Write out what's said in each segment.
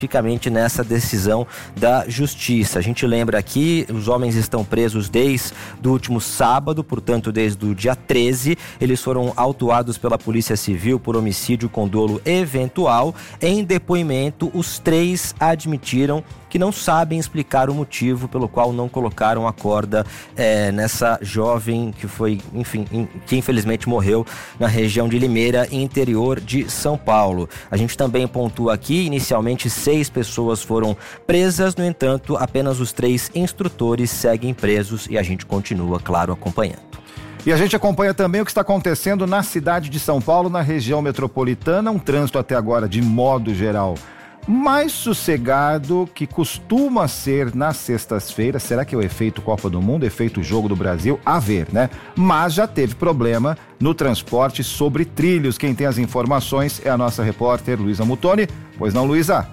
especificamente nessa decisão da Justiça. A gente lembra aqui, os homens estão presos desde o último sábado, portanto desde o dia 13. Eles foram autuados pela Polícia Civil por homicídio com dolo eventual. Em depoimento, os 3 admitiram que não sabem explicar o motivo pelo qual não colocaram a corda nessa jovem que foi, enfim, que infelizmente morreu na região de Limeira, interior de São Paulo. A gente também pontua aqui, inicialmente 6 pessoas foram presas, no entanto, apenas os 3 instrutores seguem presos e a gente continua, claro, acompanhando. E a gente acompanha também o que está acontecendo na cidade de São Paulo, na região metropolitana, um trânsito até agora, de modo geral, mais sossegado que costuma ser nas sextas-feiras. Será que é o efeito Copa do Mundo, efeito Jogo do Brasil? A ver, né? Mas já teve problema no transporte sobre trilhos. Quem tem as informações é a nossa repórter Luísa Mutoni. Pois não, Luísa?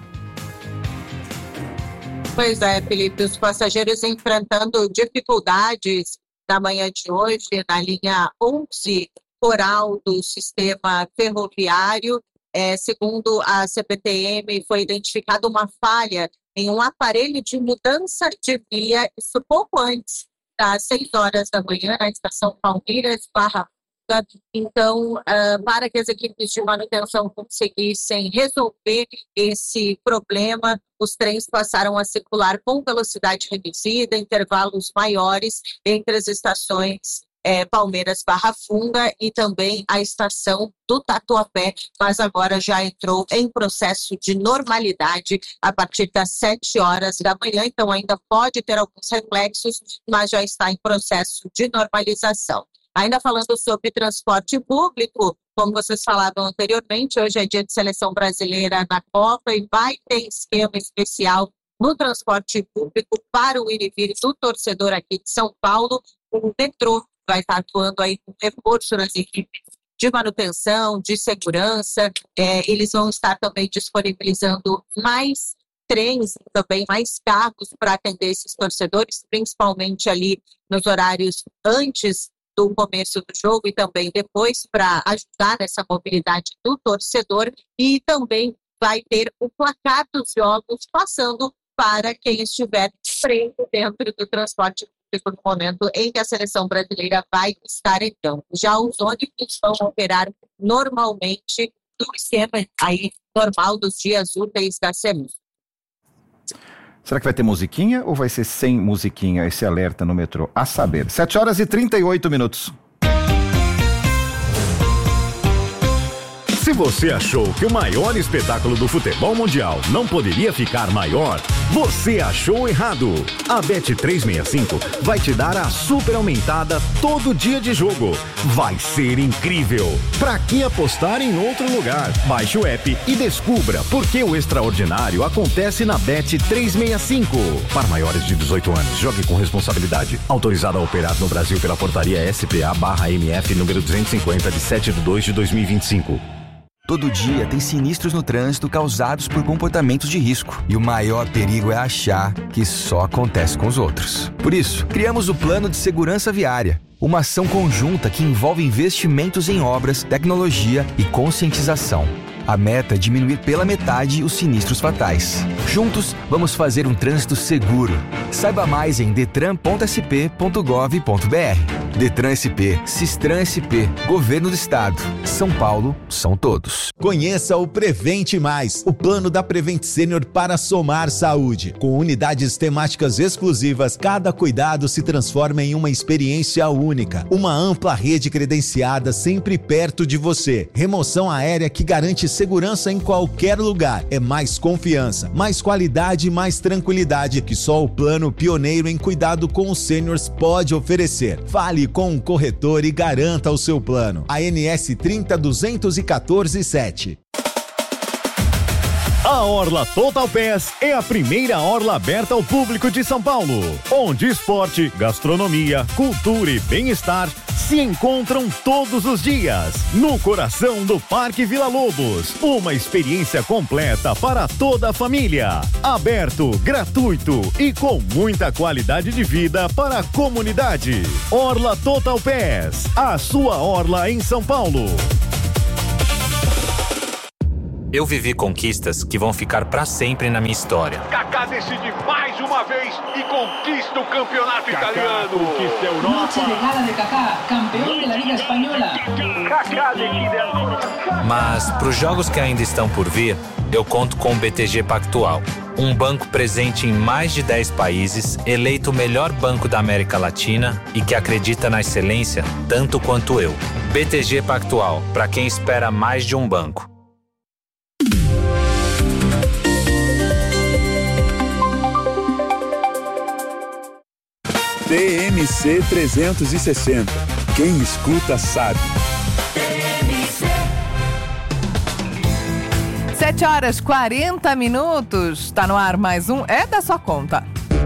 Pois é, Felipe, os passageiros enfrentando dificuldades na manhã de hoje na linha 11 Coral do sistema ferroviário. Segundo a CPTM, foi identificada uma falha em um aparelho de mudança de via, isso pouco antes das 6 horas da manhã, na estação Palmeiras/Barra Funda. Então, para que as equipes de manutenção conseguissem resolver esse problema, os trens passaram a circular com velocidade reduzida, intervalos maiores entre as estações Palmeiras/Barra Funda e também a estação do Tatuapé, mas agora já entrou em processo de normalidade a partir das 7 horas da manhã, então ainda pode ter alguns reflexos, mas já está em processo de normalização. Ainda falando sobre transporte público, como vocês falavam anteriormente, hoje é dia de seleção brasileira na Copa e vai ter esquema especial no transporte público para o ir e vir do torcedor aqui de São Paulo. O metrô vai estar atuando aí com reforço nas equipes de manutenção, de segurança. Eles vão estar também disponibilizando mais trens, também mais carros para atender esses torcedores, principalmente ali nos horários antes do começo do jogo e também depois, para ajudar nessa mobilidade do torcedor. E também vai ter o placar dos jogos passando para quem estiver preso dentro do transporte público no momento em que a seleção brasileira vai estar em campo. Já os ônibus vão operar normalmente no esquema aí normal dos dias úteis da semana. Será que vai ter musiquinha ou vai ser sem musiquinha esse alerta no metrô? A saber. 7 horas e 38 minutos. Se você achou que o maior espetáculo do futebol mundial não poderia ficar maior, você achou errado. A Bet365 vai te dar a super aumentada todo dia de jogo. Vai ser incrível. Pra que apostar em outro lugar? Baixe o app e descubra por que o extraordinário acontece na Bet365. Para maiores de 18 anos, jogue com responsabilidade. Autorizado a operar no Brasil pela portaria SPA/MF número 250 de 7/2/2025. Todo dia tem sinistros no trânsito causados por comportamentos de risco. E o maior perigo é achar que só acontece com os outros. Por isso, criamos o Plano de Segurança Viária. Uma ação conjunta que envolve investimentos em obras, tecnologia e conscientização. A meta é diminuir pela metade os sinistros fatais. Juntos, vamos fazer um trânsito seguro. Saiba mais em detran.sp.gov.br. Detran SP, Sistran SP, Governo do Estado. São Paulo, são todos. Conheça o Prevente Mais, o plano da Prevent Senior para somar saúde. Com unidades temáticas exclusivas, cada cuidado se transforma em uma experiência única. Uma ampla rede credenciada sempre perto de você. Remoção aérea que garante segurança em qualquer lugar. É mais confiança, mais qualidade e mais tranquilidade que só o plano pioneiro em cuidado com os sêniors pode oferecer. Fale com um corretor e garanta o seu plano. ANS 30.214.7. A Orla Total Pass é a primeira orla aberta ao público de São Paulo, onde esporte, gastronomia, cultura e bem-estar se encontram todos os dias, no coração do Parque Vila Lobos. Uma experiência completa para toda a família. Aberto, gratuito e com muita qualidade de vida para a comunidade. Orla Total Pass, a sua orla em São Paulo. Eu vivi conquistas que vão ficar pra sempre na minha história. Kaká decide mais uma vez e conquista o campeonato italiano. Conquista a Europa. Noche de gala de Kaká, campeão da Liga Espanhola. Kaká decide ancora. Mas pros jogos que ainda estão por vir, eu conto com o BTG Pactual. Um banco presente em mais de 10 países, eleito o melhor banco da América Latina e que acredita na excelência tanto quanto eu. BTG Pactual, para quem espera mais de um banco. TMC 360. Quem escuta sabe. 7h40. Tá no ar mais um É da Sua Conta.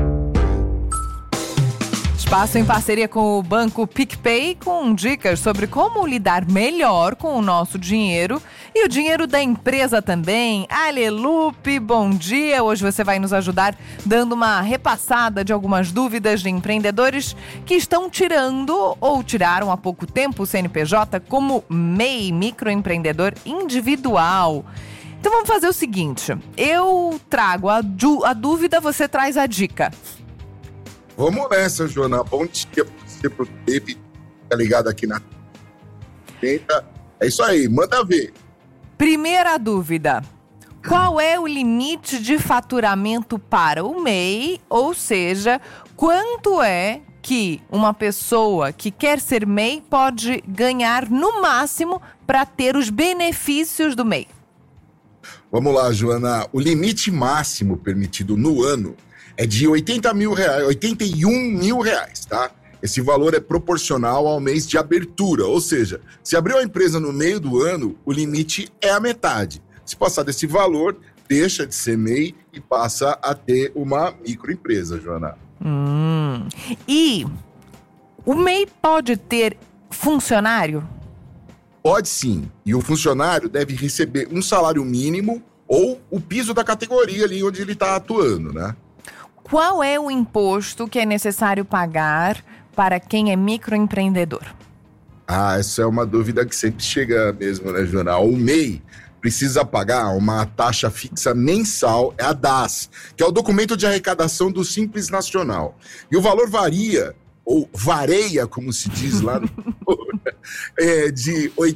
Espaço em parceria com o Banco PicPay, com dicas sobre como lidar melhor com o nosso dinheiro e o dinheiro da empresa também. Alelupe, bom dia! Hoje você vai nos ajudar dando uma repassada de algumas dúvidas de empreendedores que estão tirando ou tiraram há pouco tempo o CNPJ como MEI, microempreendedor individual. Então vamos fazer o seguinte, eu trago a dúvida, você traz a dica. Vamos nessa, Joana. Bom dia para você, pro David, tá ligado aqui na... É isso aí, manda ver. Primeira dúvida, qual é o limite de faturamento para o MEI? Ou seja, quanto é que uma pessoa que quer ser MEI pode ganhar no máximo para ter os benefícios do MEI? Vamos lá, Joana. O limite máximo permitido no ano é de R$81 mil, tá? Esse valor é proporcional ao mês de abertura, ou seja, se abriu a empresa no meio do ano, o limite é a metade. Se passar desse valor, deixa de ser MEI e passa a ter uma microempresa, Joana. E o MEI pode ter funcionário? Pode sim, e o funcionário deve receber um salário mínimo ou o piso da categoria ali onde ele está atuando, né? Qual é o imposto que é necessário pagar para quem é microempreendedor? Essa é uma dúvida que sempre chega mesmo, né, Joana? O MEI precisa pagar uma taxa fixa mensal, é a DAS, que é o documento de arrecadação do Simples Nacional. E o valor varia, ou vareia, como se diz lá no de R$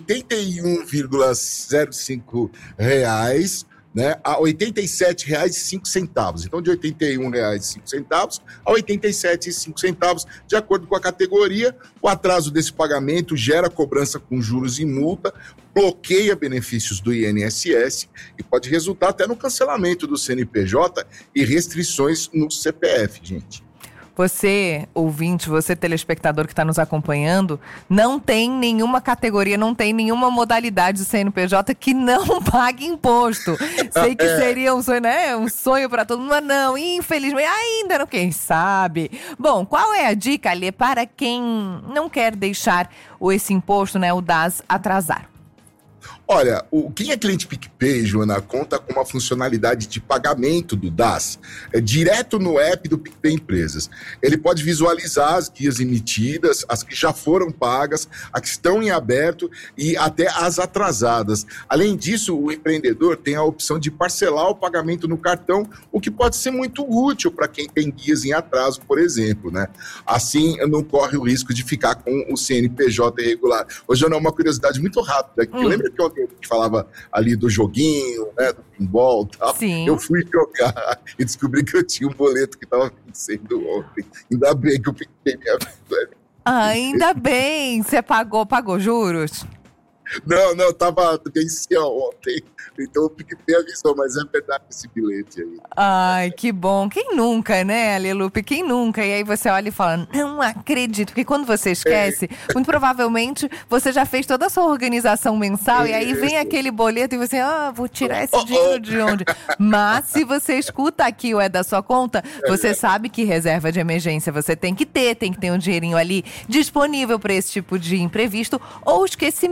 81,05 né, a R$ 87,05. Então, de R$ 81,05 a R$ 87,05, de acordo com a categoria. O atraso desse pagamento gera cobrança com juros e multa, bloqueia benefícios do INSS e pode resultar até no cancelamento do CNPJ e restrições no CPF, gente. Você, ouvinte, você telespectador que está nos acompanhando, não tem nenhuma categoria, não tem nenhuma modalidade de CNPJ que não pague imposto. Sei que seria um sonho, né? Um sonho para todo mundo, mas não, infelizmente, ainda não, quem sabe. Bom, qual é a dica, Alê, para quem não quer deixar esse imposto, né, o DAS, atrasar? Olha, quem é cliente PicPay, Joana, conta com uma funcionalidade de pagamento do DAS direto no app do PicPay Empresas. Ele pode visualizar as guias emitidas, as que já foram pagas, as que estão em aberto e até as atrasadas. Além disso, o empreendedor tem a opção de parcelar o pagamento no cartão, o que pode ser muito útil para quem tem guias em atraso, por exemplo, né? Assim, não corre o risco de ficar com o CNPJ irregular. Ô, Joana, uma curiosidade muito rápida aqui. Lembra que ontem a gente falava ali do joguinho, né, do pinball e tal? Sim. Eu fui jogar e descobri que eu tinha um boleto que estava vencendo ontem. Ainda bem que eu fiquei minha vida. Ainda bem, você pagou juros? Não, vencia ontem. Então o PicPay avisou, mas é verdade esse bilhete aí. Ai, que bom. Quem nunca, né, Alelupe? Quem nunca? E aí você olha e fala, não acredito. Porque quando você esquece, muito provavelmente você já fez toda a sua organização mensal e aí vem aquele boleto e você, vou tirar esse dinheiro de onde? Mas se você escuta aqui o É da Sua Conta, você sabe que reserva de emergência você tem que ter um dinheirinho ali disponível para esse tipo de imprevisto ou esquecimento.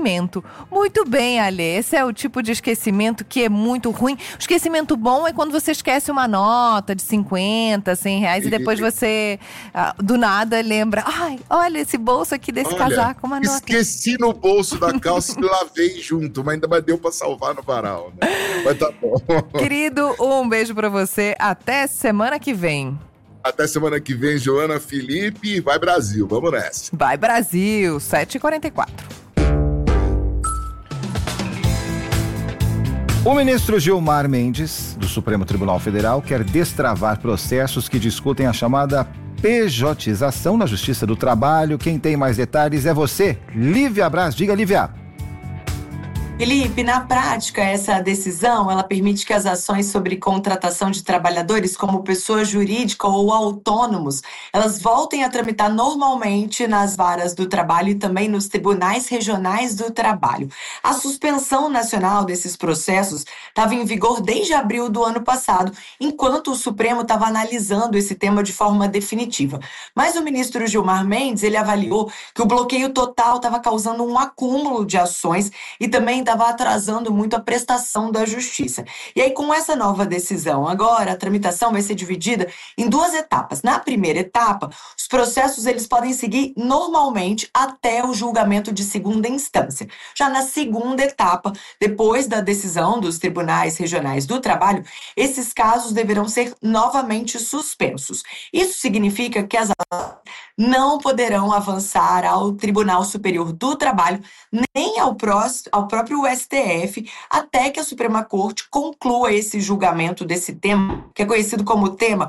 Muito bem, Ale. Esse é o tipo de esquecimento que é muito ruim. O esquecimento bom é quando você esquece uma nota de 50, 100 reais e depois você, do nada, lembra. Ai, olha esse bolso aqui desse casaco, uma nota. Esqueci no bolso da calça e lavei junto, mas ainda deu pra salvar no varal, né? Mas tá bom. Querido, um beijo pra você. Até semana que vem. Até semana que vem, Joana, Felipe. Vai Brasil, vamos nessa. Vai Brasil, 7h44. O ministro Gilmar Mendes, do Supremo Tribunal Federal, quer destravar processos que discutem a chamada pejotização na Justiça do Trabalho. Quem tem mais detalhes é você, Lívia Braz. Diga, Lívia. Felipe, na prática, essa decisão, ela permite que as ações sobre contratação de trabalhadores como pessoa jurídica ou autônomos, elas voltem a tramitar normalmente nas varas do trabalho e também nos tribunais regionais do trabalho. A suspensão nacional desses processos estava em vigor desde abril do ano passado, enquanto o Supremo estava analisando esse tema de forma definitiva. Mas o ministro Gilmar Mendes, ele avaliou que o bloqueio total estava causando um acúmulo de ações e também estava atrasando muito a prestação da justiça. E aí, com essa nova decisão, agora a tramitação vai ser dividida em 2 etapas. Na primeira etapa, os processos eles podem seguir normalmente até o julgamento de segunda instância. Já na segunda etapa, depois da decisão dos tribunais regionais do trabalho, esses casos deverão ser novamente suspensos. Isso significa que as não poderão avançar ao Tribunal Superior do Trabalho nem ao próprio STF até que a Suprema Corte conclua esse julgamento desse tema, que é conhecido como tema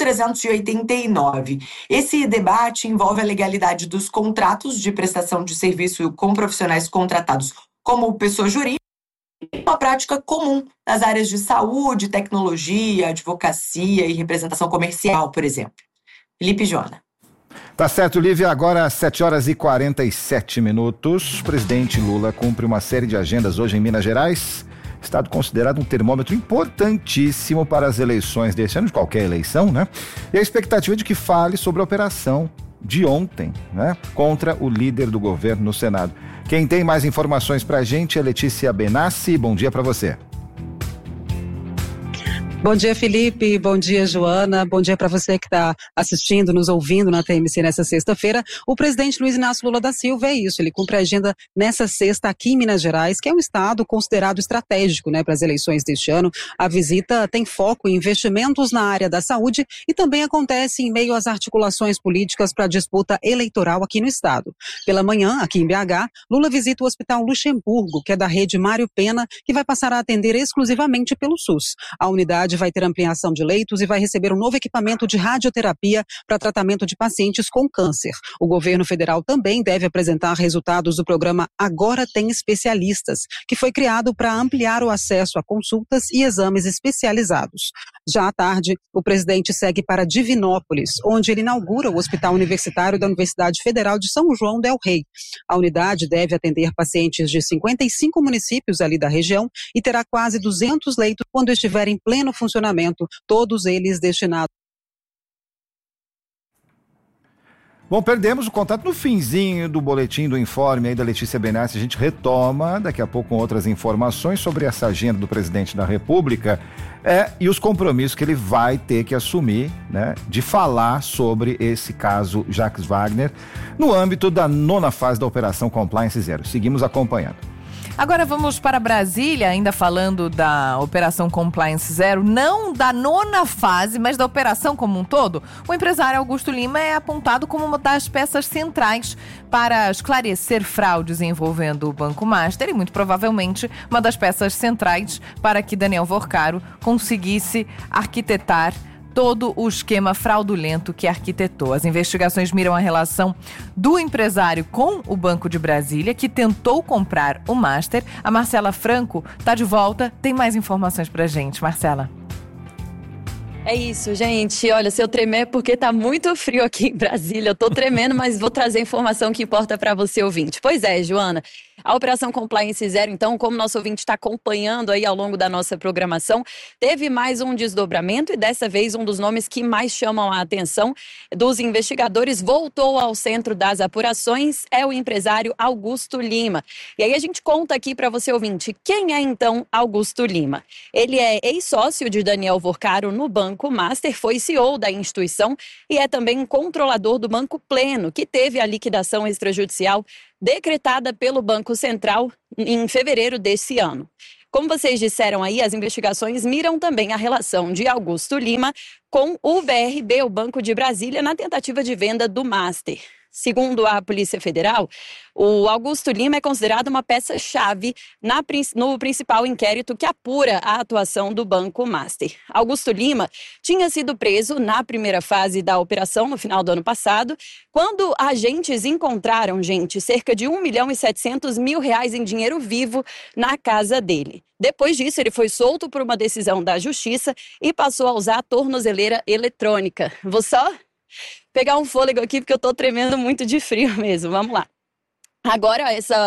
1389. Esse debate envolve a legalidade dos contratos de prestação de serviço com profissionais contratados como pessoa jurídica, uma prática comum nas áreas de saúde, tecnologia, advocacia e representação comercial, por exemplo. Felipe Joana. Tá certo, Lívia. Agora, 7h47. O presidente Lula cumpre uma série de agendas hoje em Minas Gerais. Estado considerado um termômetro importantíssimo para as eleições deste ano, de qualquer eleição, né? E a expectativa é de que fale sobre a operação de ontem, né? Contra o líder do governo no Senado. Quem tem mais informações pra gente é Letícia Benassi. Bom dia para você. Bom dia, Felipe. Bom dia, Joana. Bom dia para você que está assistindo, nos ouvindo na TMC nessa sexta-feira. O presidente Luiz Inácio Lula da Silva é isso. Ele cumpre a agenda nessa sexta aqui em Minas Gerais, que é um estado considerado estratégico, né, para as eleições deste ano. A visita tem foco em investimentos na área da saúde e também acontece em meio às articulações políticas para a disputa eleitoral aqui no estado. Pela manhã, aqui em BH, Lula visita o Hospital Luxemburgo, que é da rede Mário Pena, que vai passar a atender exclusivamente pelo SUS. A unidade vai ter ampliação de leitos e vai receber um novo equipamento de radioterapia para tratamento de pacientes com câncer. O governo federal também deve apresentar resultados do programa Agora Tem Especialistas, que foi criado para ampliar o acesso a consultas e exames especializados. Já à tarde, o presidente segue para Divinópolis, onde ele inaugura o Hospital Universitário da Universidade Federal de São João del Rei. A unidade deve atender pacientes de 55 municípios ali da região e terá quase 200 leitos quando estiver em pleno funcionamento, todos eles destinados. Bom, perdemos o contato no finzinho do boletim do informe aí da Letícia Benassi. A gente retoma daqui a pouco com outras informações sobre essa agenda do presidente da República e os compromissos que ele vai ter que assumir, né, de falar sobre esse caso Jacques Wagner no âmbito da 9ª fase da Operação Compliance Zero. Seguimos acompanhando. Agora vamos para Brasília, ainda falando da Operação Compliance Zero, não da 9ª fase, mas da operação como um todo. O empresário Augusto Lima é apontado como uma das peças centrais para esclarecer fraudes envolvendo o Banco Master e, muito provavelmente, uma das peças centrais para que Daniel Vorcaro conseguisse arquitetar todo o esquema fraudulento que arquitetou. As investigações miram a relação do empresário com o Banco de Brasília, que tentou comprar o Master. A Marcela Franco está de volta, tem mais informações pra gente. Marcela. É isso, gente. Olha, se eu tremer é porque tá muito frio aqui em Brasília. Eu tô tremendo, mas vou trazer a informação que importa para você, ouvinte. Pois é, Joana. A Operação Compliance Zero, então, como nosso ouvinte está acompanhando aí ao longo da nossa programação, teve mais um desdobramento e dessa vez um dos nomes que mais chamam a atenção dos investigadores voltou ao centro das apurações, é o empresário Augusto Lima. E aí a gente conta aqui para você, ouvinte, quem é então Augusto Lima? Ele é ex-sócio de Daniel Vorcaro no Banco Master, foi CEO da instituição e é também controlador do Banco Pleno, que teve a liquidação extrajudicial decretada pelo Banco Central em fevereiro desse ano. Como vocês disseram aí, as investigações miram também a relação de Augusto Lima com o BRB, o Banco de Brasília, na tentativa de venda do Master. Segundo a Polícia Federal, o Augusto Lima é considerado uma peça-chave no principal inquérito que apura a atuação do Banco Master. Augusto Lima tinha sido preso na primeira fase da operação, no final do ano passado, quando agentes encontraram, cerca de R$1.700.000 em dinheiro vivo na casa dele. Depois disso, ele foi solto por uma decisão da Justiça e passou a usar a tornozeleira eletrônica. Vou só pegar um fôlego aqui porque eu tô tremendo muito de frio mesmo. Vamos lá. Agora,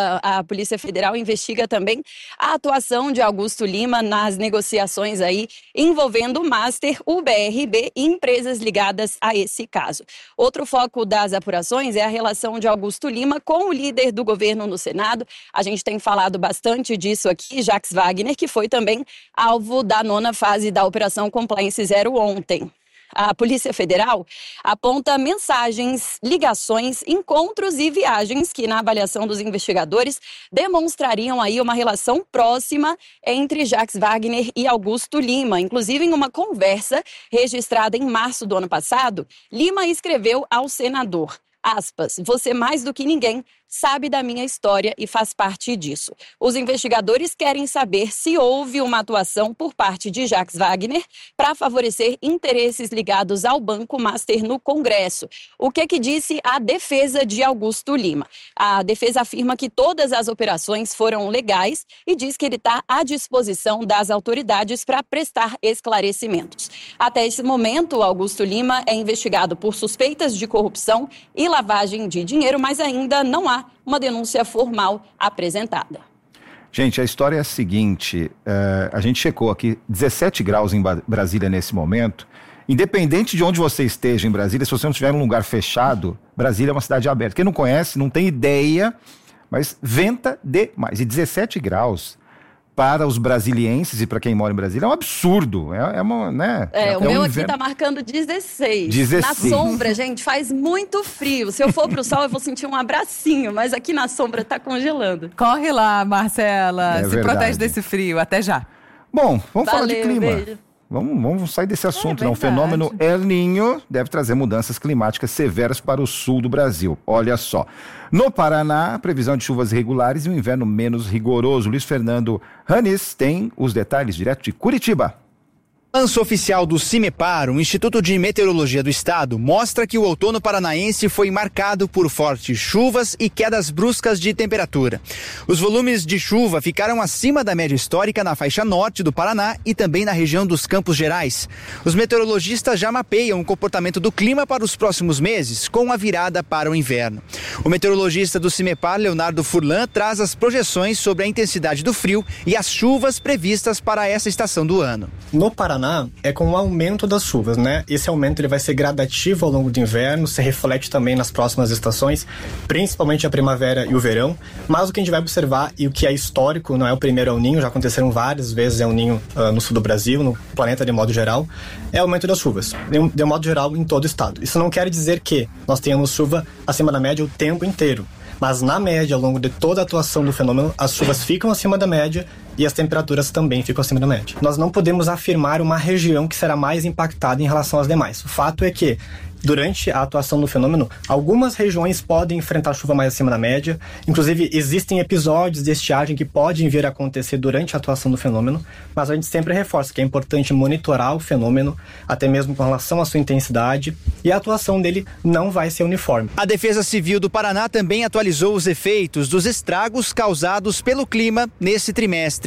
a Polícia Federal investiga também a atuação de Augusto Lima nas negociações aí envolvendo o Master, o BRB e empresas ligadas a esse caso. Outro foco das apurações é a relação de Augusto Lima com o líder do governo no Senado. A gente tem falado bastante disso aqui, Jacques Wagner, que foi também alvo da 9ª fase da Operação Compliance Zero ontem. A Polícia Federal aponta mensagens, ligações, encontros e viagens que, na avaliação dos investigadores, demonstrariam aí uma relação próxima entre Jacques Wagner e Augusto Lima. Inclusive, em uma conversa registrada em março do ano passado, Lima escreveu ao senador, aspas, você mais do que ninguém sabe da minha história e faz parte disso. Os investigadores querem saber se houve uma atuação por parte de Jacques Wagner para favorecer interesses ligados ao Banco Master no Congresso. O que disse a defesa de Augusto Lima? A defesa afirma que todas as operações foram legais e diz que ele está à disposição das autoridades para prestar esclarecimentos. Até esse momento, Augusto Lima é investigado por suspeitas de corrupção e lavagem de dinheiro, mas ainda não há uma denúncia formal apresentada. Gente, a história é a seguinte, a gente checou aqui 17 graus em Brasília nesse momento. Independente de onde você esteja em Brasília, se você não estiver em um lugar fechado, Brasília é uma cidade aberta. Quem não conhece, não tem ideia, mas venta demais. E 17 graus para os brasilienses e para quem mora em Brasília é um absurdo. É uma, né? O meu aqui tá marcando 16. Na sombra, gente, faz muito frio. Se eu for pro sol, eu vou sentir um abracinho, mas aqui na sombra tá congelando. Corre lá, Marcela. Se protege desse frio. Até já. Bom, vamos falar de clima. Beijo. Vamos sair desse assunto, não. O fenômeno El Niño deve trazer mudanças climáticas severas para o sul do Brasil. Olha só. No Paraná, previsão de chuvas irregulares e um inverno menos rigoroso. Luiz Fernando Ranis tem os detalhes direto de Curitiba. O balanço oficial do CIMEPAR, o Instituto de Meteorologia do Estado, mostra que o outono paranaense foi marcado por fortes chuvas e quedas bruscas de temperatura. Os volumes de chuva ficaram acima da média histórica na faixa norte do Paraná e também na região dos Campos Gerais. Os meteorologistas já mapeiam o comportamento do clima para os próximos meses, com a virada para o inverno. O meteorologista do CIMEPAR, Leonardo Furlan, traz as projeções sobre a intensidade do frio e as chuvas previstas para essa estação do ano. No Paraná, é com o aumento das chuvas, né? Esse aumento ele vai ser gradativo ao longo do inverno, se reflete também nas próximas estações, principalmente a primavera e o verão, mas o que a gente vai observar e o que é histórico, não é o primeiro El Niño, já aconteceram várias vezes El Niño no sul do Brasil, no planeta de modo geral, é o aumento das chuvas, de modo geral em todo o estado. Isso não quer dizer que nós tenhamos chuva acima da média o tempo inteiro, mas na média, ao longo de toda a atuação do fenômeno, as chuvas ficam acima da média e as temperaturas também ficam acima da média. Nós não podemos afirmar uma região que será mais impactada em relação às demais. O fato é que, durante a atuação do fenômeno, algumas regiões podem enfrentar chuva mais acima da média. Inclusive, existem episódios de estiagem que podem vir a acontecer durante a atuação do fenômeno, mas a gente sempre reforça que é importante monitorar o fenômeno, até mesmo com relação à sua intensidade, e a atuação dele não vai ser uniforme. A Defesa Civil do Paraná também atualizou os efeitos dos estragos causados pelo clima nesse trimestre.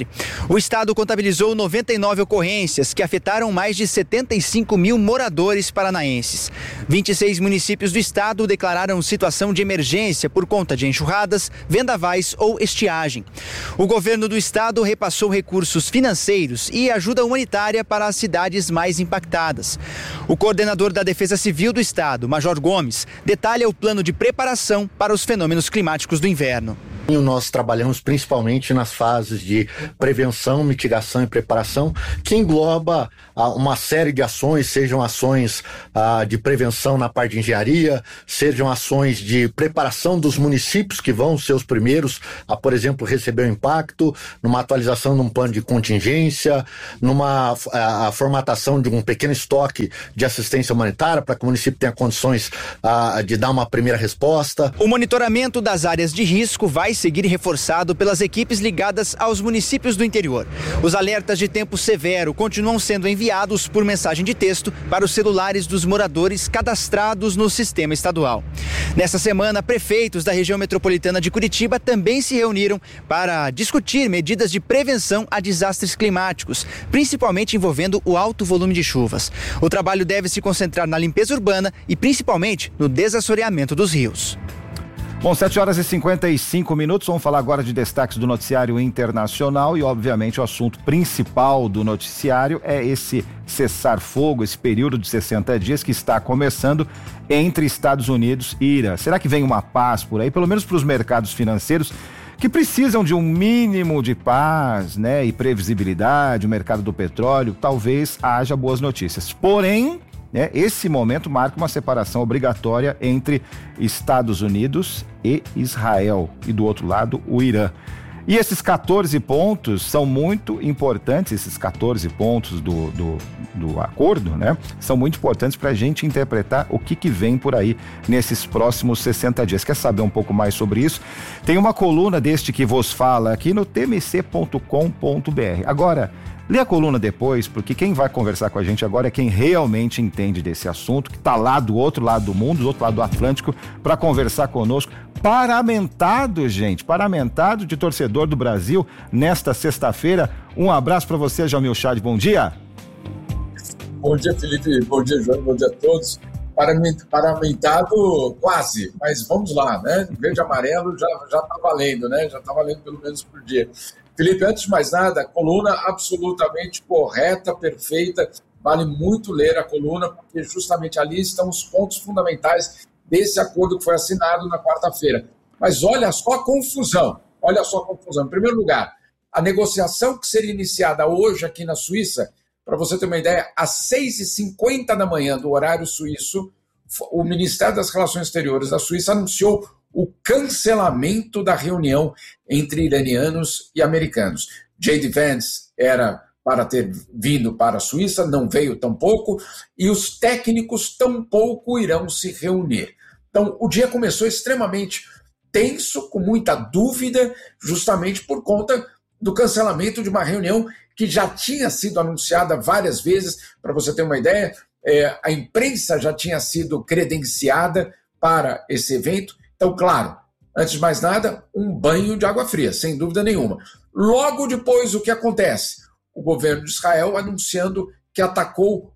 desastre. O estado contabilizou 99 ocorrências que afetaram mais de 75 mil moradores paranaenses. 26 municípios do estado declararam situação de emergência por conta de enxurradas, vendavais ou estiagem. O governo do estado repassou recursos financeiros e ajuda humanitária para as cidades mais impactadas. O coordenador da Defesa Civil do estado, Major Gomes, detalha o plano de preparação para os fenômenos climáticos do inverno. Nós trabalhamos principalmente nas fases de prevenção, mitigação e preparação, que engloba uma série de ações, sejam ações de prevenção na parte de engenharia, sejam ações de preparação dos municípios que vão ser os primeiros a, por exemplo, receber o impacto, numa atualização de um plano de contingência, numa formatação de um pequeno estoque de assistência humanitária para que o município tenha condições de dar uma primeira resposta. O monitoramento das áreas de risco vai seguir reforçado pelas equipes ligadas aos municípios do interior. Os alertas de tempo severo continuam sendo enviados por mensagem de texto para os celulares dos moradores cadastrados no sistema estadual. Nessa semana, prefeitos da região metropolitana de Curitiba também se reuniram para discutir medidas de prevenção a desastres climáticos, principalmente envolvendo o alto volume de chuvas. O trabalho deve se concentrar na limpeza urbana e principalmente no desassoreamento dos rios. Bom, 7h55, vamos falar agora de destaques do noticiário internacional e, obviamente, o assunto principal do noticiário é esse cessar-fogo, esse período de 60 dias que está começando entre Estados Unidos e Irã. Será que vem uma paz por aí, pelo menos para os mercados financeiros que precisam de um mínimo de paz, né, e previsibilidade, o mercado do petróleo, talvez haja boas notícias. Porém, esse momento marca uma separação obrigatória entre Estados Unidos e Israel e do outro lado o Irã. E esses 14 pontos são muito importantes, esses 14 pontos do acordo, né? São muito importantes para a gente interpretar o que vem por aí nesses próximos 60 dias. Quer saber um pouco mais sobre isso? Tem uma coluna deste que vos fala aqui no tmc.com.br. Agora, lê a coluna depois, porque quem vai conversar com a gente agora é quem realmente entende desse assunto, que está lá do outro lado do mundo, do outro lado do Atlântico, para conversar conosco. Paramentado, gente, paramentado de torcedor do Brasil nesta sexta-feira. Um abraço para você, Jamil Chad, bom dia. Bom dia, Felipe, bom dia, João, bom dia a todos. Paramentado quase, mas vamos lá, né? Verde e amarelo já tá valendo, né? Já tá valendo pelo menos por dia. Felipe, antes de mais nada, coluna absolutamente correta, perfeita, vale muito ler a coluna, porque justamente ali estão os pontos fundamentais desse acordo que foi assinado na quarta-feira. Mas olha só a confusão. Em primeiro lugar, a negociação que seria iniciada hoje aqui na Suíça, para você ter uma ideia, às 6h50 da manhã do horário suíço, o Ministério das Relações Exteriores da Suíça anunciou o cancelamento da reunião entre iranianos e americanos. J.D. Vance era para ter vindo para a Suíça, não veio tampouco, e os técnicos tampouco irão se reunir. Então, o dia começou extremamente tenso, com muita dúvida, justamente por conta do cancelamento de uma reunião que já tinha sido anunciada várias vezes. Para você ter uma ideia, a imprensa já tinha sido credenciada para esse evento. Então, claro, antes de mais nada, um banho de água fria, sem dúvida nenhuma. Logo depois, o que acontece? O governo de Israel anunciando que atacou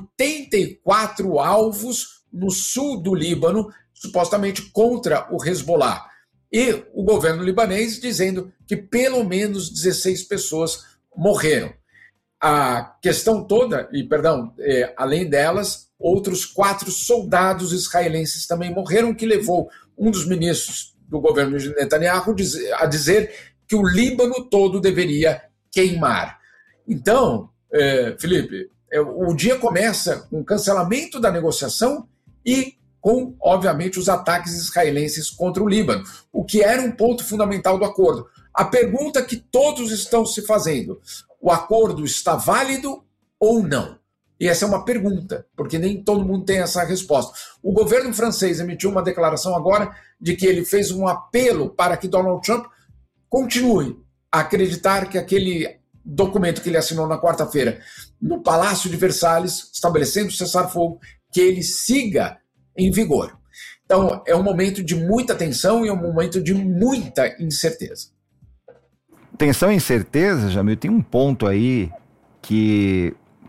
84 alvos no sul do Líbano, supostamente contra o Hezbollah. E o governo libanês dizendo que pelo menos 16 pessoas morreram. A questão toda, além delas, outros 4 soldados israelenses também morreram, que levou um dos ministros do governo de Netanyahu a dizer que o Líbano todo deveria queimar. Então, Felipe, o dia começa com o cancelamento da negociação e com, obviamente, os ataques israelenses contra o Líbano, o que era um ponto fundamental do acordo. A pergunta que todos estão se fazendo: o acordo está válido ou não? E essa é uma pergunta, porque nem todo mundo tem essa resposta. O governo francês emitiu uma declaração agora de que ele fez um apelo para que Donald Trump continue a acreditar que aquele documento que ele assinou na quarta-feira no Palácio de Versalhes, estabelecendo o cessar-fogo, que ele siga em vigor. Então, é um momento de muita tensão e é um momento de muita incerteza. Tensão e incerteza, Jamil, tem um ponto aí que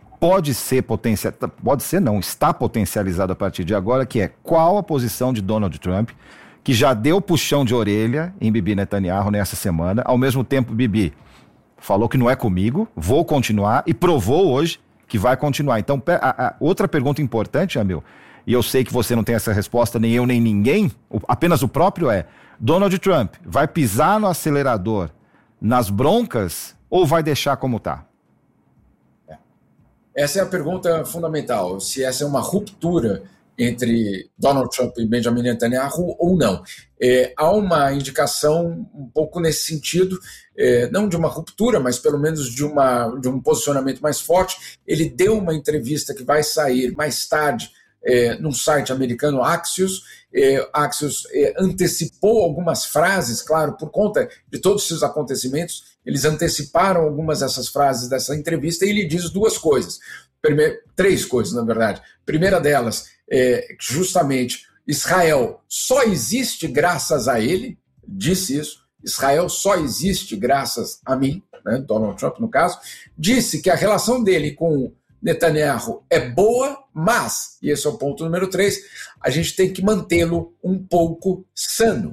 está potencializado a partir de agora, que é qual a posição de Donald Trump, que já deu puxão de orelha em Bibi Netanyahu nessa semana. Ao mesmo tempo, Bibi falou que não é comigo, vou continuar, e provou hoje que vai continuar. Então, outra pergunta importante, Jamil, e eu sei que você não tem essa resposta, nem eu nem ninguém, apenas o próprio Donald Trump vai pisar no acelerador nas broncas ou vai deixar como está? Essa é a pergunta fundamental, se essa é uma ruptura entre Donald Trump e Benjamin Netanyahu ou não. Há uma indicação um pouco nesse sentido, não de uma ruptura, mas pelo menos de um posicionamento mais forte. Ele deu uma entrevista que vai sair mais tarde num site americano, Axios. Axios antecipou algumas frases, claro, por conta de todos esses acontecimentos. Eles anteciparam algumas dessas frases dessa entrevista e ele diz duas coisas. Três coisas, na verdade. Primeira delas é justamente Israel só existe graças a ele, disse isso. Israel só existe graças a mim, né, Donald Trump no caso. Disse que a relação dele com Netanyahu é boa, mas, e esse é o ponto número 3, a gente tem que mantê-lo um pouco sano.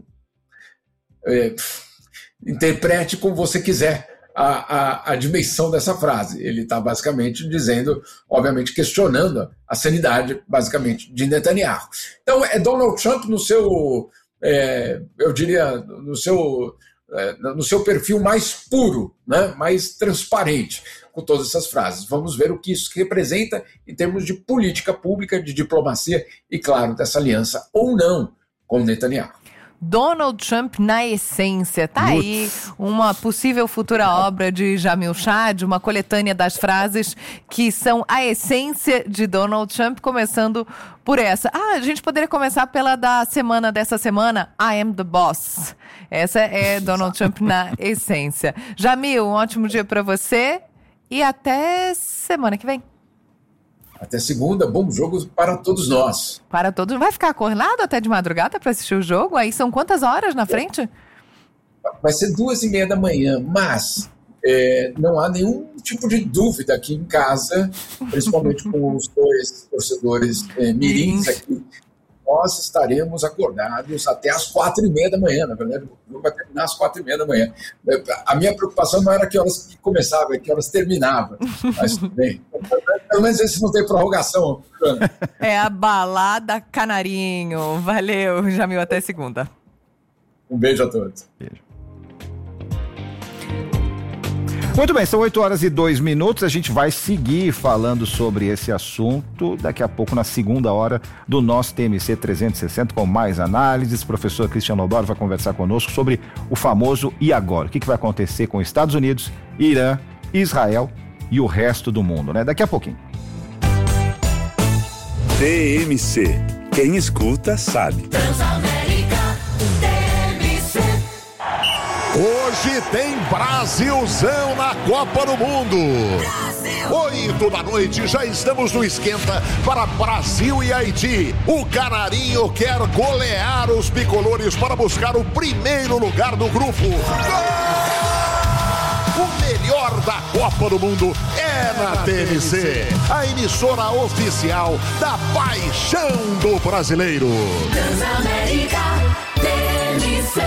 Interprete como você quiser a dimensão dessa frase. Ele está basicamente dizendo, obviamente questionando a sanidade, basicamente, de Netanyahu. Então, é Donald Trump no seu, eu diria, no seu perfil mais puro, né, mais transparente, com todas essas frases. Vamos ver o que isso representa em termos de política pública, de diplomacia e, claro, dessa aliança ou não com Netanyahu. Donald Trump na essência. Tá aí uma possível futura obra de Jamil Chad, uma coletânea das frases que são a essência de Donald Trump, começando por essa. A gente poderia começar pela dessa semana, I am the boss. Essa é Donald Trump na essência. Jamil, um ótimo dia para você e até semana que vem. Até segunda, bons jogos para todos nós. Para todos. Vai ficar acordado até de madrugada para assistir o jogo? Aí são quantas horas na frente? Vai ser 2:30 da manhã, mas não há nenhum tipo de dúvida aqui em casa, principalmente com os dois torcedores mirins aqui. Nós estaremos acordados até às 4:30 da manhã. Na verdade, o jogo vai terminar às 4:30 da manhã. A minha preocupação não era que horas que começava, é que horas terminava. Mas tudo bem. Pelo menos esse não tem prorrogação. É a balada Canarinho. Valeu, Jamil. Até segunda. Um beijo a todos. Beijo. Muito bem, são 8h02. A gente vai seguir falando sobre esse assunto daqui a pouco na segunda hora do nosso TMC 360 com mais análises. O professor Cristiano Odoro vai conversar conosco sobre o famoso e agora. O que vai acontecer com Estados Unidos, Irã, Israel e o resto do mundo, né? Daqui a pouquinho. TMC. Quem escuta sabe. Hoje tem Brasilzão na Copa do Mundo. 8 da noite, já estamos no esquenta para Brasil e Haiti. O Canarinho quer golear os bicolores para buscar o primeiro lugar do grupo. O melhor da Copa do Mundo é na TMC, a emissora oficial da paixão do brasileiro. Transamérica, TMC.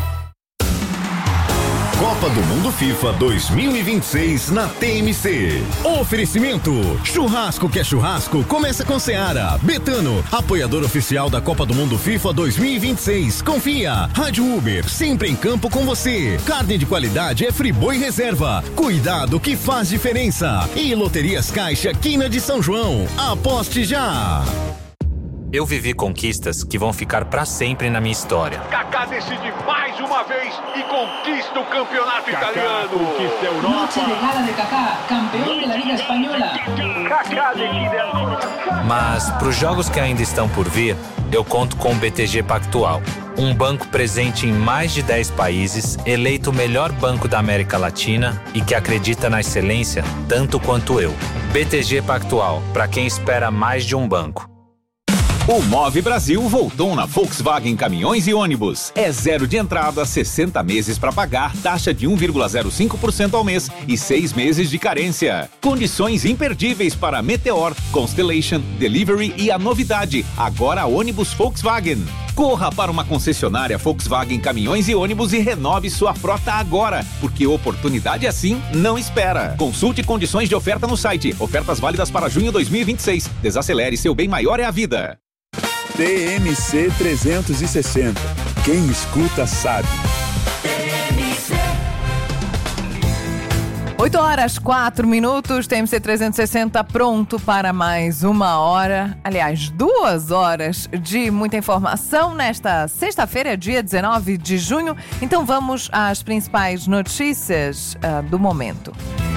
Copa do Mundo FIFA 2026 na TMC. Oferecimento: churrasco que é churrasco, começa com Seara. Betano, apoiador oficial da Copa do Mundo FIFA 2026. Confia. Rádio Uber, sempre em campo com você. Carne de qualidade é Friboi Reserva. Cuidado que faz diferença. E Loterias Caixa, Quina de São João. Aposte já. Eu vivi conquistas que vão ficar para sempre na minha história. Kaká decide mais uma vez e conquista o campeonato italiano. Conquista a Europa. Noche de gala de Kaká, campeão da Liga Espanhola. Kaká decide a... Mas para os jogos que ainda estão por vir, eu conto com o BTG Pactual. Um banco presente em mais de 10 países, eleito o melhor banco da América Latina e que acredita na excelência tanto quanto eu. BTG Pactual, para quem espera mais de um banco. O Move Brasil voltou na Volkswagen Caminhões e Ônibus. É 0 de entrada, 60 meses para pagar, taxa de 1,05% ao mês e 6 meses de carência. Condições imperdíveis para Meteor, Constellation, Delivery e a novidade, agora ônibus Volkswagen. Corra para uma concessionária Volkswagen Caminhões e Ônibus e renove sua frota agora, porque oportunidade assim não espera. Consulte condições de oferta no site. Ofertas válidas para junho 2026. Desacelere, seu bem maior é a vida. TMC 360. Quem escuta sabe. 8h04, TMC 360 pronto para mais 1 hora, aliás, 2 horas de muita informação nesta sexta-feira, dia 19 de junho. Então vamos às principais notícias do momento.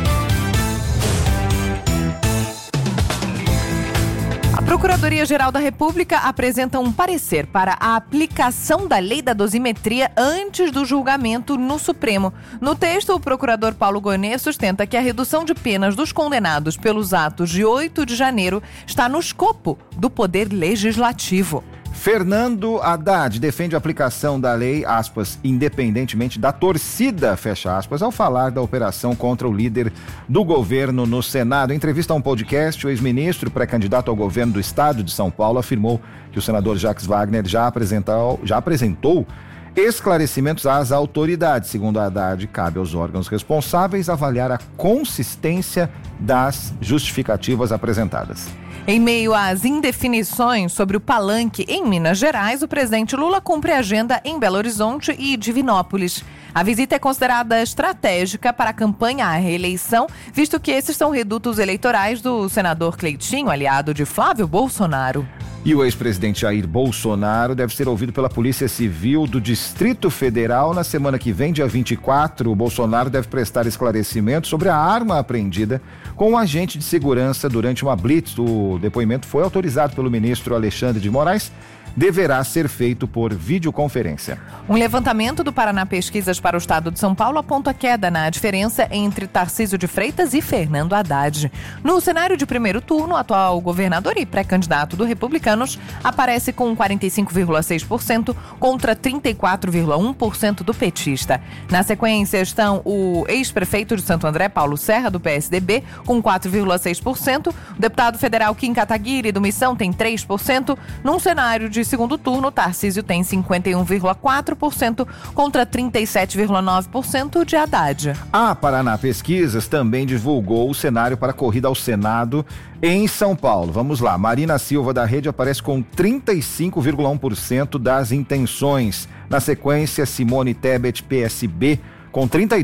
A Procuradoria-Geral da República apresenta um parecer para a aplicação da lei da dosimetria antes do julgamento no Supremo. No texto, o procurador Paulo Gonet sustenta que a redução de penas dos condenados pelos atos de 8 de janeiro está no escopo do Poder Legislativo. Fernando Haddad defende a aplicação da lei, aspas, independentemente da torcida, fecha aspas, ao falar da operação contra o líder do governo no Senado. Em entrevista a um podcast, o ex-ministro pré-candidato ao governo do estado de São Paulo afirmou que o senador Jacques Wagner já apresentou esclarecimentos às autoridades. Segundo Haddad, cabe aos órgãos responsáveis avaliar a consistência das justificativas apresentadas. Em meio às indefinições sobre o palanque em Minas Gerais, o presidente Lula cumpre agenda em Belo Horizonte e Divinópolis. A visita é considerada estratégica para a campanha à reeleição, visto que esses são redutos eleitorais do senador Cleitinho, aliado de Flávio Bolsonaro. E o ex-presidente Jair Bolsonaro deve ser ouvido pela Polícia Civil do Distrito Federal na semana que vem, dia 24. O Bolsonaro deve prestar esclarecimento sobre a arma apreendida com um agente de segurança durante uma blitz. O depoimento foi autorizado pelo ministro Alexandre de Moraes. Deverá ser feito por videoconferência. Um levantamento do Paraná Pesquisas para o Estado de São Paulo aponta queda na diferença entre Tarcísio de Freitas e Fernando Haddad. No cenário de primeiro turno, o atual governador e pré-candidato do Republicanos aparece com 45,6% contra 34,1% do petista. Na sequência estão o ex-prefeito de Santo André, Paulo Serra, do PSDB, com 4,6%. O deputado federal Kim Kataguiri, do Missão, tem 3%. Num cenário de segundo turno, Tarcísio tem 51,4% contra 37,9% de Haddad. A Paraná Pesquisas também divulgou o cenário para a corrida ao Senado em São Paulo. Vamos lá, Marina Silva da Rede aparece com 35,1% das intenções. Na sequência, Simone Tebet, PSB, com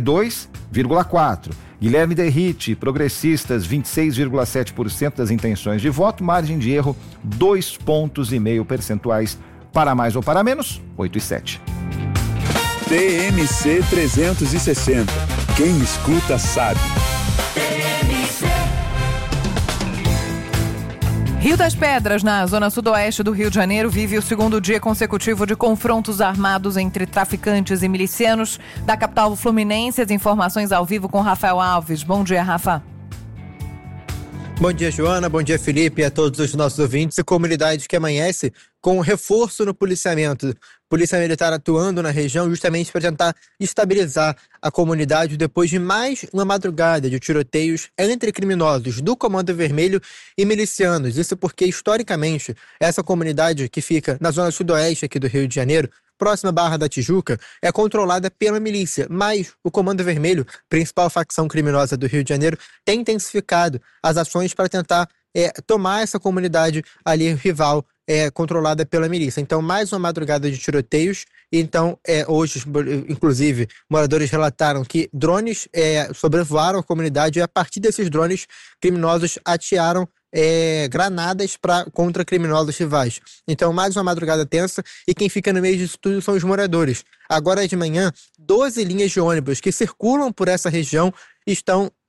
32,4%. Guilherme Derrite, Progressistas, 26,7% das intenções de voto, margem de erro 2,5 pontos percentuais. Para mais ou para menos, 8 e 7. TMC 360. Quem escuta sabe. Rio das Pedras, na zona sudoeste do Rio de Janeiro, vive o segundo dia consecutivo de confrontos armados entre traficantes e milicianos. Da capital fluminense, as informações ao vivo com Rafael Alves. Bom dia, Rafa. Bom dia, Joana. Bom dia, Felipe, e a todos os nossos ouvintes e comunidade que amanhece com reforço no policiamento. Polícia Militar atuando na região justamente para tentar estabilizar a comunidade depois de mais uma madrugada de tiroteios entre criminosos do Comando Vermelho e milicianos. Isso porque, historicamente, essa comunidade que fica na zona sudoeste aqui do Rio de Janeiro, próxima à Barra da Tijuca, é controlada pela milícia, mas o Comando Vermelho, principal facção criminosa do Rio de Janeiro, tem intensificado as ações para tentar tomar essa comunidade ali rival, controlada pela milícia. Então, mais uma madrugada de tiroteios. Então, hoje, inclusive, moradores relataram que drones sobrevoaram a comunidade e, a partir desses drones, criminosos atearam granadas contra criminosos rivais. Então, mais uma madrugada tensa, e quem fica no meio disso tudo são os moradores. Agora de manhã, 12 linhas de ônibus que circulam por essa região estão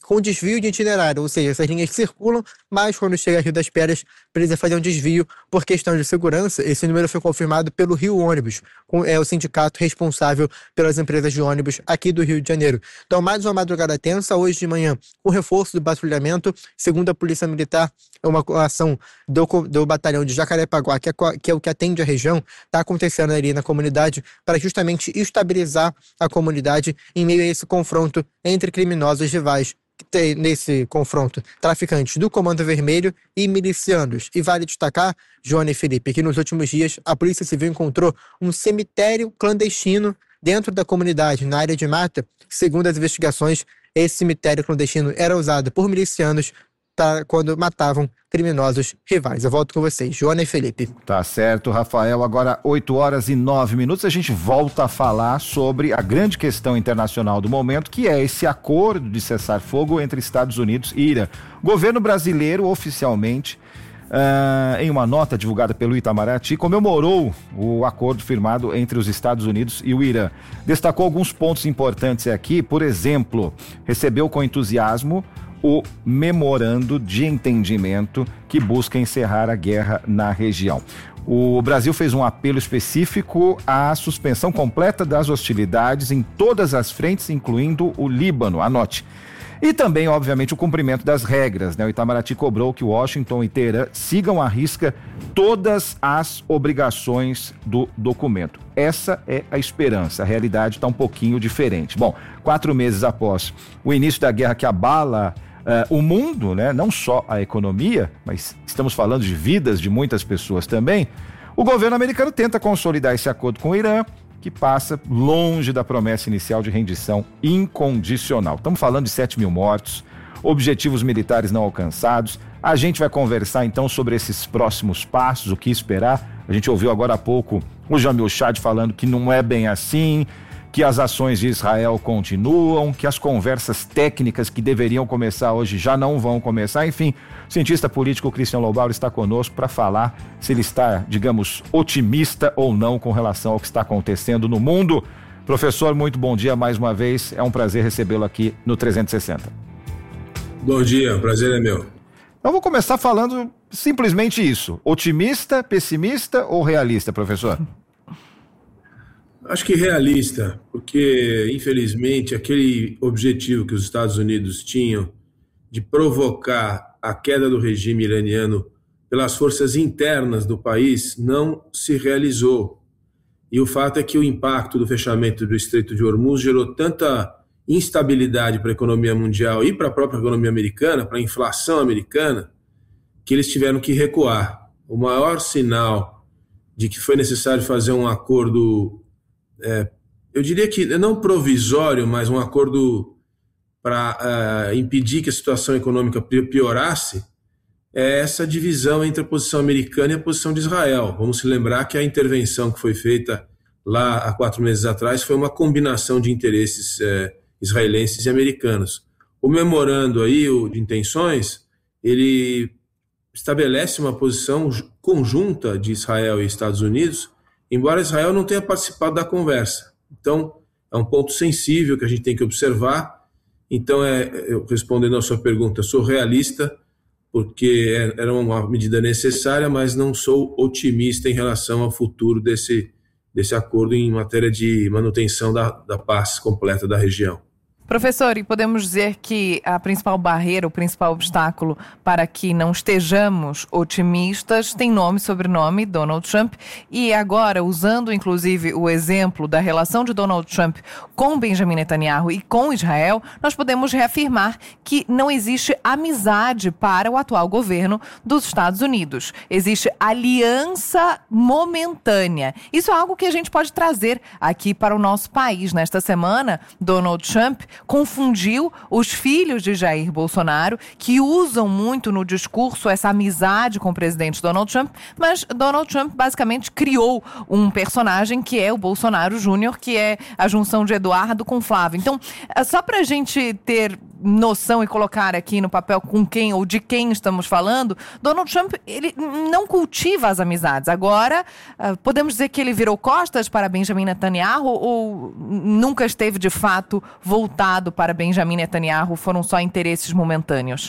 com desvio de itinerário, ou seja, essas linhas circulam, mas quando chega a Rio das Pedras, precisa fazer um desvio por questão de segurança. Esse número foi confirmado pelo Rio Ônibus, é o sindicato responsável pelas empresas de ônibus aqui do Rio de Janeiro. Então, mais uma madrugada tensa, hoje de manhã, com reforço do patrulhamento, segundo a Polícia Militar, uma ação do batalhão de Jacarepaguá, que é o que atende a região, está acontecendo ali na comunidade para justamente estabilizar a comunidade em meio a esse confronto entre criminosos rivais. Tem nesse confronto traficantes do Comando Vermelho e milicianos. E vale destacar, Joana e Felipe, que nos últimos dias a Polícia Civil encontrou um cemitério clandestino dentro da comunidade, na área de mata. Segundo as investigações, esse cemitério clandestino era usado por milicianos quando matavam criminosos rivais. Eu volto com vocês, Joana e Felipe. Tá certo, Rafael. Agora 8h09. A gente volta a falar sobre a grande questão internacional do momento, que é esse acordo de cessar-fogo entre Estados Unidos e Irã. O governo brasileiro, oficialmente, em uma nota divulgada pelo Itamaraty, comemorou o acordo firmado entre os Estados Unidos e o Irã. Destacou alguns pontos importantes aqui. Por exemplo, recebeu com entusiasmo o memorando de entendimento que busca encerrar a guerra na região. O Brasil fez um apelo específico à suspensão completa das hostilidades em todas as frentes, incluindo o Líbano, anote. E também, obviamente, o cumprimento das regras, né? O Itamaraty cobrou que Washington e Teherã sigam à risca todas as obrigações do documento. Essa é a esperança, a realidade está um pouquinho diferente. Bom, 4 meses após o início da guerra que abala o mundo, né? Não só a economia, mas estamos falando de vidas de muitas pessoas também, o governo americano tenta consolidar esse acordo com o Irã, que passa longe da promessa inicial de rendição incondicional. Estamos falando de 7 mil mortos, objetivos militares não alcançados. A gente vai conversar então sobre esses próximos passos, o que esperar. A gente ouviu agora há pouco o Jamil Chad falando que não é bem assim, que as ações de Israel continuam, que as conversas técnicas que deveriam começar hoje já não vão começar. Enfim, o cientista político Christian Lobauer está conosco para falar se ele está, digamos, otimista ou não com relação ao que está acontecendo no mundo. Professor, muito bom dia mais uma vez. É um prazer recebê-lo aqui no 360. Bom dia, o prazer é meu. Eu vou começar falando simplesmente isso. Otimista, pessimista ou realista, professor? Acho que realista, porque, infelizmente, aquele objetivo que os Estados Unidos tinham de provocar a queda do regime iraniano pelas forças internas do país não se realizou. E o fato é que o impacto do fechamento do Estreito de Hormuz gerou tanta instabilidade para a economia mundial e para a própria economia americana, para a inflação americana, que eles tiveram que recuar. O maior sinal de que foi necessário fazer um acordo, eu diria que não provisório, mas um acordo para impedir que a situação econômica piorasse, é essa divisão entre a posição americana e a posição de Israel. Vamos se lembrar que a intervenção que foi feita lá há 4 meses atrás foi uma combinação de interesses israelenses e americanos. O memorando aí de intenções, ele estabelece uma posição conjunta de Israel e Estados Unidos, embora Israel não tenha participado da conversa. Então, é um ponto sensível que a gente tem que observar. Então, eu respondendo à sua pergunta, sou realista, porque era uma medida necessária, mas não sou otimista em relação ao futuro desse acordo em matéria de manutenção da paz completa da região. Professor, e podemos dizer que a principal barreira, o principal obstáculo para que não estejamos otimistas tem nome e sobrenome, Donald Trump. E agora, usando inclusive o exemplo da relação de Donald Trump com Benjamin Netanyahu e com Israel, nós podemos reafirmar que não existe amizade para o atual governo dos Estados Unidos. Existe aliança momentânea. Isso é algo que a gente pode trazer aqui para o nosso país. Nesta semana, Donald Trump confundiu os filhos de Jair Bolsonaro, que usam muito no discurso essa amizade com o presidente Donald Trump, mas Donald Trump basicamente criou um personagem que é o Bolsonaro Júnior, que é a junção de Eduardo com Flávio. Então, só para a gente ter noção e colocar aqui no papel com quem ou de quem estamos falando, Donald Trump, ele não cultiva as amizades. Agora, podemos dizer que ele virou costas para Benjamin Netanyahu ou nunca esteve de fato voltado para Benjamin Netanyahu? Foram só interesses momentâneos?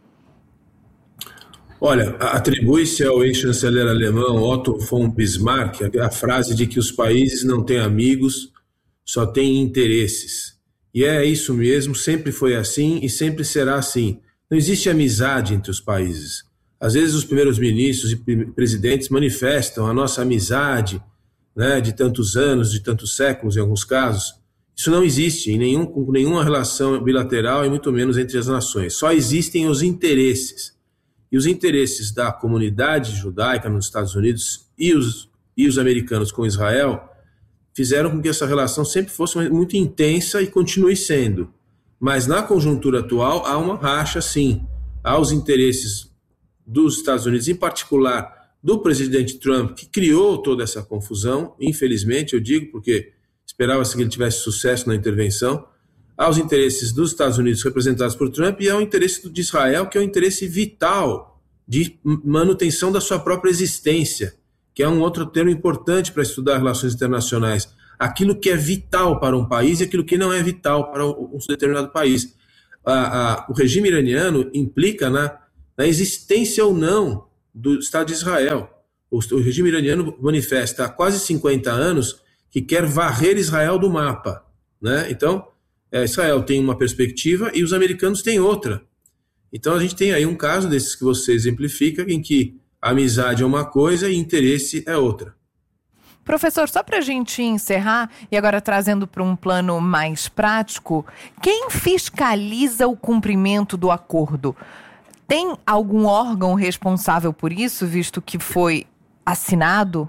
Olha, atribui-se ao ex-chanceler alemão Otto von Bismarck a frase de que os países não têm amigos, só têm interesses. E é isso mesmo, sempre foi assim e sempre será assim. Não existe amizade entre os países. Às vezes os primeiros ministros e presidentes manifestam a nossa amizade, né, de tantos anos, de tantos séculos em alguns casos. Isso não existe com nenhuma relação bilateral e muito menos entre as nações. Só existem os interesses. E os interesses da comunidade judaica nos Estados Unidos e os americanos com Israel fizeram com que essa relação sempre fosse muito intensa e continue sendo. Mas na conjuntura atual há uma racha, sim. Há os interesses dos Estados Unidos, em particular do presidente Trump, que criou toda essa confusão, infelizmente, eu digo, porque esperava-se que ele tivesse sucesso na intervenção. Há os interesses dos Estados Unidos representados por Trump e há o interesse de Israel, que é um interesse vital de manutenção da sua própria existência, que é um outro termo importante para estudar relações internacionais. Aquilo que é vital para um país e aquilo que não é vital para um determinado país. O regime iraniano implica na existência ou não do Estado de Israel. O regime iraniano manifesta há quase 50 anos que quer varrer Israel do mapa, né? Então, Israel tem uma perspectiva e os americanos têm outra. Então a gente tem aí um caso desses que você exemplifica, em que a amizade é uma coisa e interesse é outra. Professor, só para a gente encerrar, e agora trazendo para um plano mais prático, quem fiscaliza o cumprimento do acordo? Tem algum órgão responsável por isso, visto que foi assinado?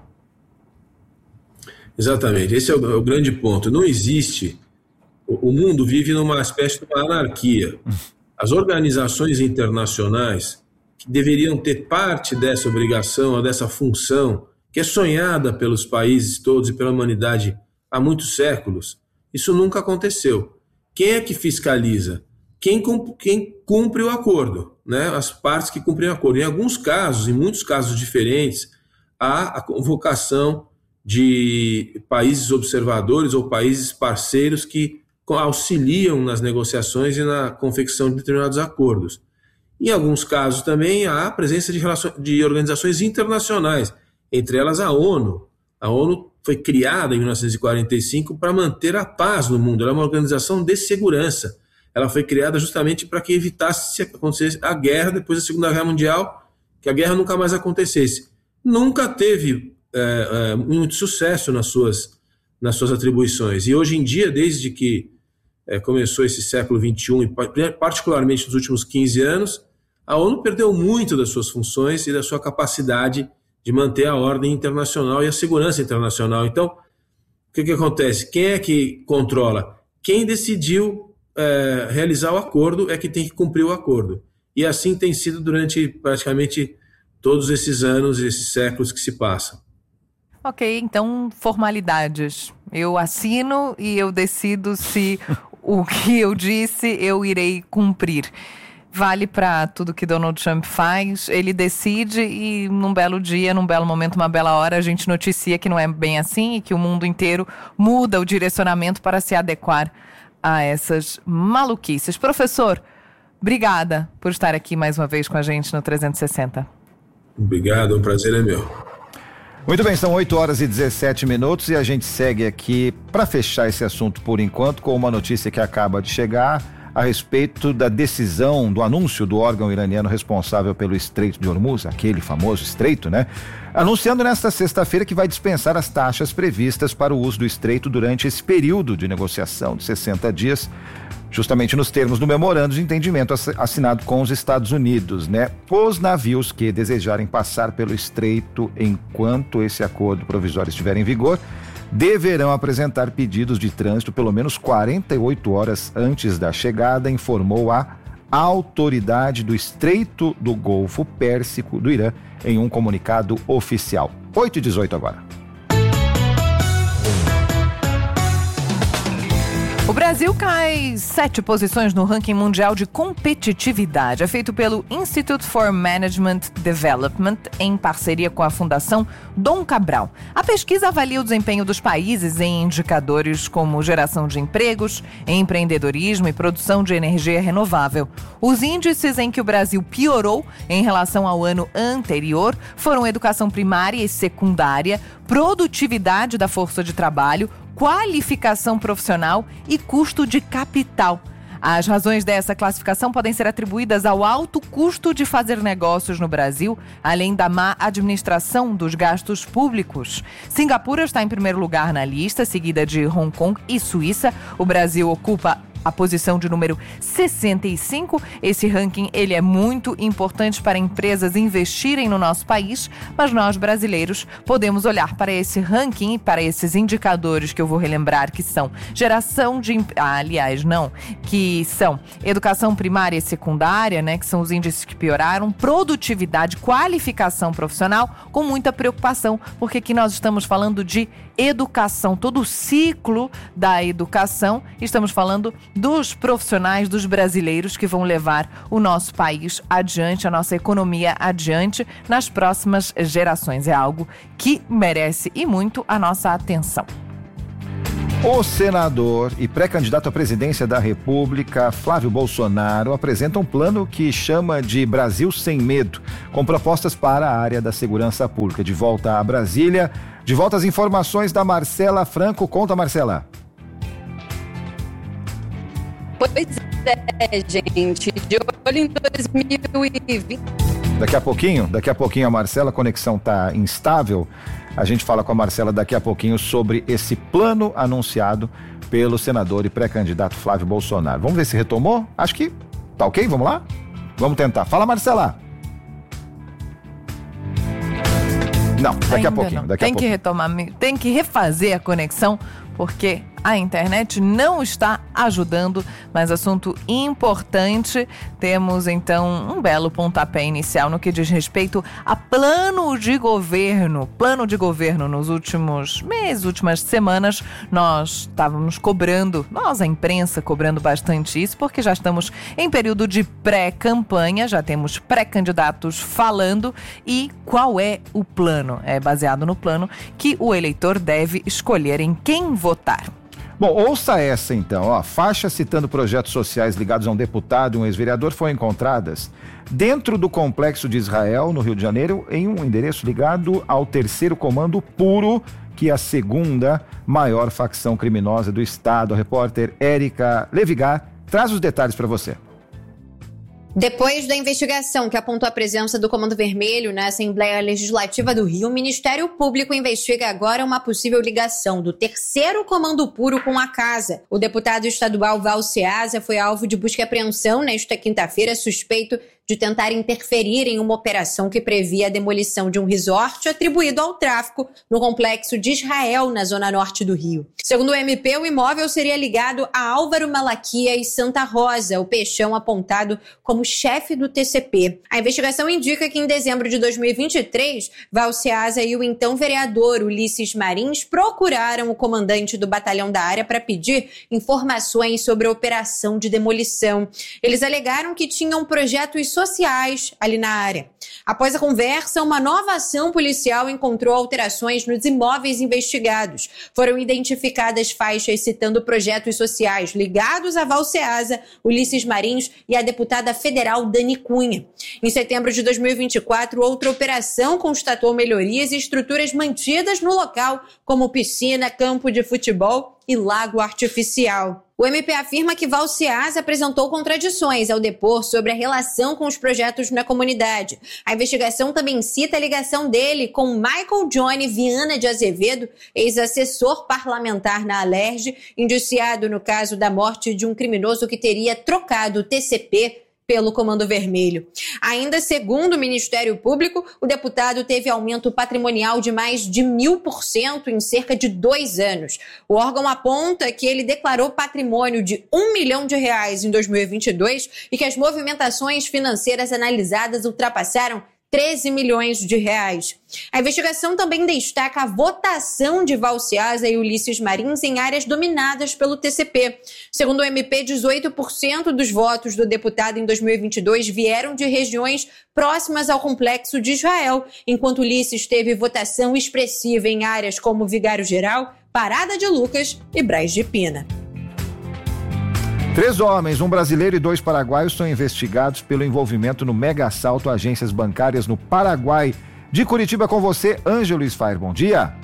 Exatamente, esse é o grande ponto. Não existe... O mundo vive numa espécie de uma anarquia. As organizações internacionais que deveriam ter parte dessa obrigação ou dessa função, que é sonhada pelos países todos e pela humanidade há muitos séculos, isso nunca aconteceu. Quem é que fiscaliza? Quem cumpre o acordo, né? As partes que cumprem o acordo. Em alguns casos, em muitos casos diferentes, há a convocação de países observadores ou países parceiros que auxiliam nas negociações e na confecção de determinados acordos. Em alguns casos também há a presença de organizações internacionais, entre elas a ONU. A ONU foi criada em 1945 para manter a paz no mundo. Ela é uma organização de segurança. Ela foi criada justamente para que evitasse se acontecesse a guerra depois da Segunda Guerra Mundial, que a guerra nunca mais acontecesse. Nunca teve muito sucesso nas suas atribuições. E hoje em dia, desde que começou esse século XXI, e particularmente nos últimos 15 anos, a ONU perdeu muito das suas funções e da sua capacidade de manter a ordem internacional e a segurança internacional. Então, o que acontece? Quem é que controla? Quem decidiu realizar o acordo é que tem que cumprir o acordo. E assim tem sido durante praticamente todos esses anos, esses séculos que se passam. Ok, então formalidades. Eu assino e eu decido se o que eu disse eu irei cumprir. Vale para tudo que Donald Trump faz, ele decide e num belo dia, num belo momento, uma bela hora, a gente noticia que não é bem assim e que o mundo inteiro muda o direcionamento para se adequar a essas maluquices. Professor, obrigada por estar aqui mais uma vez com a gente no 360. Obrigado, um prazer é meu. Muito bem, são 8h17 e a gente segue aqui para fechar esse assunto por enquanto com uma notícia que acaba de chegar a respeito da decisão, do anúncio do órgão iraniano responsável pelo Estreito de Hormuz, aquele famoso estreito, né? Anunciando nesta sexta-feira que vai dispensar as taxas previstas para o uso do estreito durante esse período de negociação de 60 dias, justamente nos termos do memorando de entendimento assinado com os Estados Unidos, né? Os navios que desejarem passar pelo estreito enquanto esse acordo provisório estiver em vigor deverão apresentar pedidos de trânsito pelo menos 48 horas antes da chegada, informou a autoridade do Estreito do Golfo Pérsico do Irã em um comunicado oficial. 8h18 agora. O Brasil cai 7 posições no ranking mundial de competitividade. É feito pelo Institute for Management Development em parceria com a Fundação Dom Cabral. A pesquisa avalia o desempenho dos países em indicadores como geração de empregos, empreendedorismo e produção de energia renovável. Os índices em que o Brasil piorou em relação ao ano anterior foram educação primária e secundária, produtividade da força de trabalho, qualificação profissional e custo de capital. As razões dessa classificação podem ser atribuídas ao alto custo de fazer negócios no Brasil, além da má administração dos gastos públicos. Singapura está em primeiro lugar na lista, seguida de Hong Kong e Suíça. O Brasil ocupa a posição de número 65. Esse ranking ele é muito importante para empresas investirem no nosso país, mas nós brasileiros podemos olhar para esse ranking, para esses indicadores que eu vou relembrar que são geração de... que são educação primária e secundária, né, que são os índices que pioraram, produtividade, qualificação profissional, com muita preocupação, porque aqui nós estamos falando de educação, todo o ciclo da educação, estamos falando dos profissionais, dos brasileiros que vão levar o nosso país adiante, a nossa economia adiante nas próximas gerações. É algo que merece e muito a nossa atenção. O senador e pré-candidato à presidência da República, Flávio Bolsonaro, apresenta um plano que chama de Brasil Sem Medo, com propostas para a área da segurança pública. De volta a Brasília, de volta às informações da Marcela Franco. Conta, Marcela. Pois é, gente, de olho em 2020. Daqui a pouquinho a Marcela, a conexão está instável. A gente fala com a Marcela daqui a pouquinho sobre esse plano anunciado pelo senador e pré-candidato Flávio Bolsonaro. Vamos ver se retomou? Acho que tá ok, vamos lá? Vamos tentar. Fala, Marcela. Não, daqui a pouquinho. Tem que retomar, tem que refazer a conexão, porque a internet não está ajudando, mas assunto importante. Temos, então, um belo pontapé inicial no que diz respeito a plano de governo. Plano de governo nos últimos meses, últimas semanas, nós estávamos cobrando, a imprensa cobrando bastante isso, porque já estamos em período de pré-campanha, já temos pré-candidatos falando. E qual é o plano? É baseado no plano que o eleitor deve escolher em quem votar. Bom, ouça essa então. Faixas citando projetos sociais ligados a um deputado e um ex-vereador foram encontradas dentro do Complexo de Israel, no Rio de Janeiro, em um endereço ligado ao 3º Comando Puro, que é a segunda maior facção criminosa do estado. A repórter Érica Levigar traz os detalhes para você. Depois da investigação que apontou a presença do Comando Vermelho na Assembleia Legislativa do Rio, o Ministério Público investiga agora uma possível ligação do 3º Comando Puro com a casa. O deputado estadual Val Ceasa foi alvo de busca e apreensão nesta quinta-feira, suspeito de tentar interferir em uma operação que previa a demolição de um resort atribuído ao tráfico no Complexo de Israel, na zona norte do Rio. Segundo o MP, o imóvel seria ligado a Álvaro Malaquias Santa Rosa, o peixão apontado como chefe do TCP. A investigação indica que em dezembro de 2023, Val Ceasa e o então vereador Ulisses Marins procuraram o comandante do batalhão da área para pedir informações sobre a operação de demolição. Eles alegaram que tinham projetos sociais ali na área. Após a conversa, uma nova ação policial encontrou alterações nos imóveis investigados. Foram identificadas faixas citando projetos sociais ligados a Val Ceasa, Ulisses Marins e a deputada federal Dani Cunha. Em setembro de 2024, outra operação constatou melhorias e estruturas mantidas no local, como piscina, campo de futebol e lago artificial. O MP afirma que Val Ceasa apresentou contradições ao depor sobre a relação com os projetos na comunidade. A investigação também cita a ligação dele com Michael Johnny Viana de Azevedo, ex-assessor parlamentar na Alerj, indiciado no caso da morte de um criminoso que teria trocado o TCP pelo Comando Vermelho. Ainda segundo o Ministério Público, o deputado teve aumento patrimonial de mais de 1000% em cerca de 2 anos. O órgão aponta que ele declarou patrimônio de R$1 milhão em 2022 e que as movimentações financeiras analisadas ultrapassaram 13 milhões de reais. A investigação também destaca a votação de Valciasa e Ulisses Marins em áreas dominadas pelo TCP. Segundo o MP, 18% dos votos do deputado em 2022 vieram de regiões próximas ao Complexo de Israel, enquanto Ulisses teve votação expressiva em áreas como Vigário Geral, Parada de Lucas e Braz de Pina. 3 homens, um brasileiro e 2 paraguaios são investigados pelo envolvimento no mega assalto a agências bancárias no Paraguai. De Curitiba com você, Ângelo Sfair. Bom dia.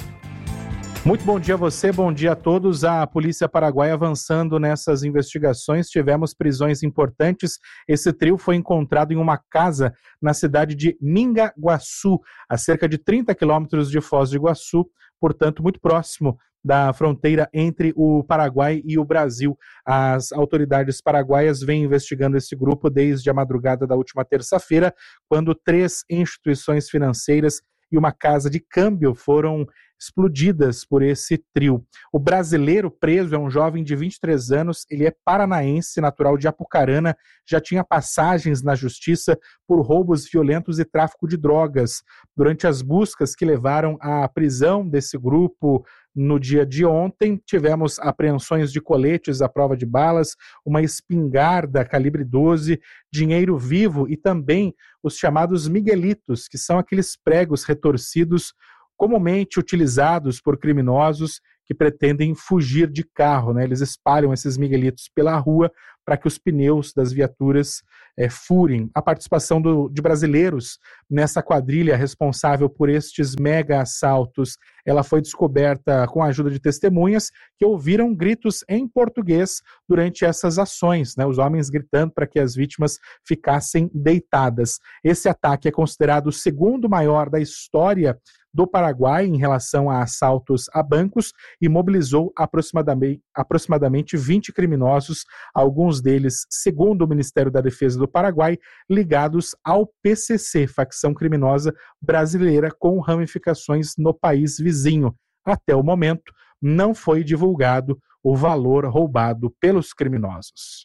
Muito bom dia a você, bom dia a todos. A polícia paraguaia avançando nessas investigações. Tivemos prisões importantes. Esse trio foi encontrado em uma casa na cidade de Mingaguaçu, a cerca de 30 quilômetros de Foz do Iguaçu, portanto muito próximo da fronteira entre o Paraguai e o Brasil. As autoridades paraguaias vêm investigando esse grupo desde a madrugada da última terça-feira, quando 3 instituições financeiras e uma casa de câmbio foram explodidas por esse trio. O brasileiro preso é um jovem de 23 anos, ele é paranaense, natural de Apucarana, já tinha passagens na justiça por roubos violentos e tráfico de drogas. Durante as buscas que levaram à prisão desse grupo no dia de ontem, tivemos apreensões de coletes à prova de balas, uma espingarda calibre 12, dinheiro vivo e também os chamados miguelitos, que são aqueles pregos retorcidos comumente utilizados por criminosos que pretendem fugir de carro, né? Eles espalham esses miguelitos pela rua para que os pneus das viaturas furem. A participação de brasileiros nessa quadrilha responsável por estes mega assaltos, ela foi descoberta com a ajuda de testemunhas que ouviram gritos em português durante essas ações, né? Os homens gritando para que as vítimas ficassem deitadas. Esse ataque é considerado o segundo maior da história do Paraguai em relação a assaltos a bancos e mobilizou aproximadamente 20 criminosos, alguns deles, segundo o Ministério da Defesa do Paraguai, ligados ao PCC, facção criminosa brasileira com ramificações no país vizinho. Até o momento, não foi divulgado o valor roubado pelos criminosos.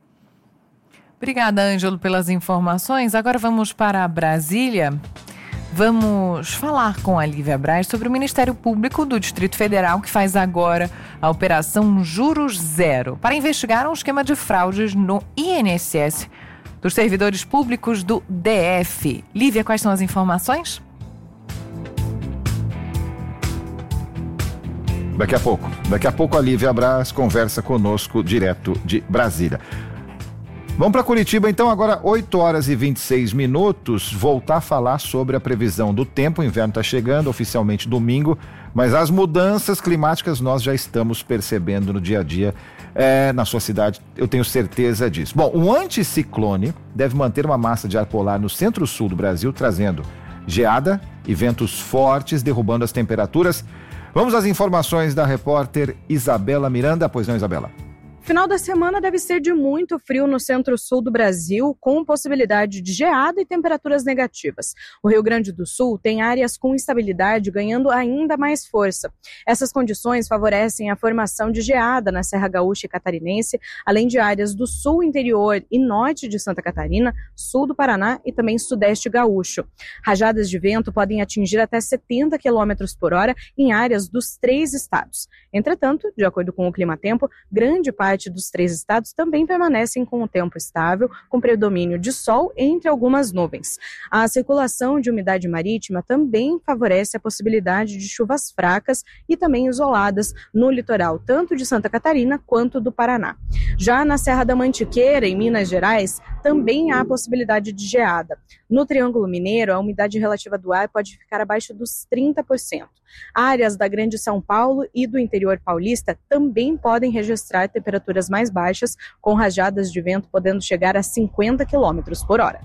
Obrigada, Ângelo, pelas informações. Agora vamos para Brasília. Vamos falar com a Lívia Braz sobre o Ministério Público do Distrito Federal, que faz agora a Operação Juros Zero, para investigar um esquema de fraudes no INSS dos servidores públicos do DF. Lívia, quais são as informações? Daqui a pouco a Lívia Braz conversa conosco direto de Brasília. Vamos para Curitiba, então, agora 8 horas e 26 minutos, voltar a falar sobre a previsão do tempo. O inverno está chegando, oficialmente domingo, mas as mudanças climáticas nós já estamos percebendo no dia a dia na sua cidade, eu tenho certeza disso. Bom, um anticiclone deve manter uma massa de ar polar no centro-sul do Brasil, trazendo geada e ventos fortes, derrubando as temperaturas. Vamos às informações da repórter Isabela Miranda. Pois não, Isabela? Final da semana deve ser de muito frio no centro-sul do Brasil, com possibilidade de geada e temperaturas negativas. O Rio Grande do Sul tem áreas com instabilidade ganhando ainda mais força. Essas condições favorecem a formação de geada na Serra Gaúcha e Catarinense, além de áreas do sul, interior e norte de Santa Catarina, sul do Paraná e também sudeste gaúcho. Rajadas de vento podem atingir até 70 km por hora em áreas dos 3 estados. Entretanto, de acordo com o Climatempo, grande parte dos 3 estados também permanecem com o tempo estável, com predomínio de sol entre algumas nuvens. A circulação de umidade marítima também favorece a possibilidade de chuvas fracas e também isoladas no litoral, tanto de Santa Catarina quanto do Paraná. Já na Serra da Mantiqueira, em Minas Gerais, também há possibilidade de geada. No Triângulo Mineiro, a umidade relativa do ar pode ficar abaixo dos 30%. Áreas da Grande São Paulo e do interior paulista também podem registrar temperaturas mais baixas, com rajadas de vento podendo chegar a 50 km por hora.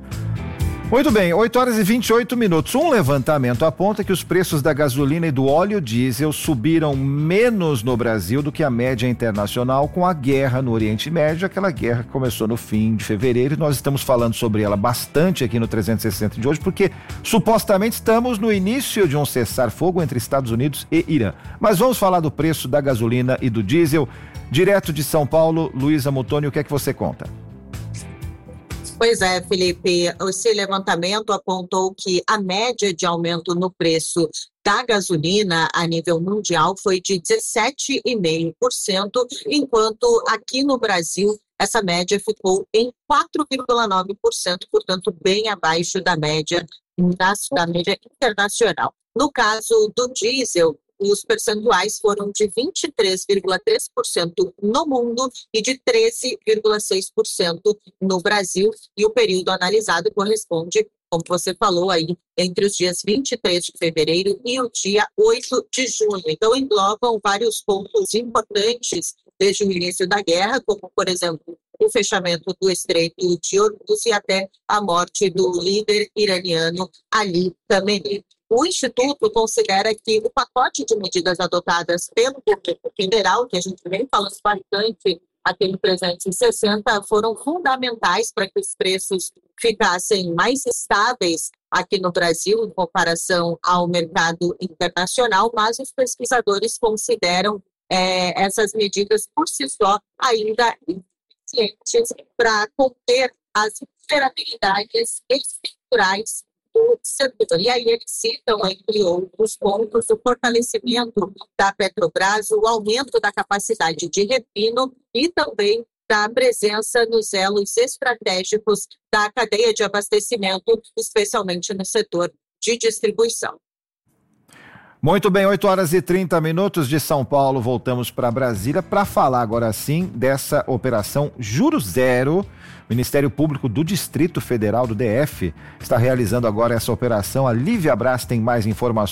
Muito bem, 8 horas e 28 minutos. Um levantamento aponta que os preços da gasolina e do óleo diesel subiram menos no Brasil do que a média internacional com a guerra no Oriente Médio, aquela guerra que começou no fim de fevereiro, e nós estamos falando sobre ela bastante aqui no 360 de hoje, porque supostamente estamos no início de um cessar-fogo entre Estados Unidos e Irã. Mas vamos falar do preço da gasolina e do diesel. Direto de São Paulo, Luísa Mutoni, o que é que você conta? Pois é, Felipe, esse levantamento apontou que a média de aumento no preço da gasolina a nível mundial foi de 17,5%, enquanto aqui no Brasil essa média ficou em 4,9%, portanto bem abaixo da média internacional. No caso do diesel, os percentuais foram de 23,3% no mundo e de 13,6% no Brasil, e o período analisado corresponde, como você falou aí, entre os dias 23 de fevereiro e o dia 8 de junho. Então, englobam vários pontos importantes desde o início da guerra, como, por exemplo, o fechamento do Estreito de Hormuz e até a morte do líder iraniano Ali Khamenei. O Instituto considera que o pacote de medidas adotadas pelo governo federal, que a gente vem falando bastante aqui no 360, foram fundamentais para que os preços ficassem mais estáveis aqui no Brasil em comparação ao mercado internacional, mas os pesquisadores consideram essas medidas por si só ainda insuficientes para conter as vulnerabilidades estruturais do setor. E aí eles citam, entre outros pontos, o fortalecimento da Petrobras, o aumento da capacidade de refino e também da presença nos elos estratégicos da cadeia de abastecimento, especialmente no setor de distribuição. Muito bem, 8h30 de São Paulo, voltamos para Brasília para falar agora sim dessa operação Juro Zero. O Ministério Público do Distrito Federal, do DF, está realizando agora essa operação. A Lívia Braz tem mais informações.